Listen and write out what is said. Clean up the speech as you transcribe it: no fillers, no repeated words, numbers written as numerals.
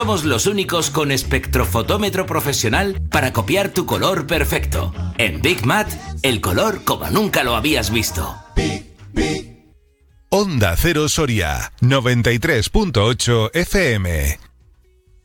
Somos los únicos con espectrofotómetro profesional para copiar tu color perfecto. En Big Mat, el color como nunca lo habías visto. Onda Cero Soria, 93.8 FM.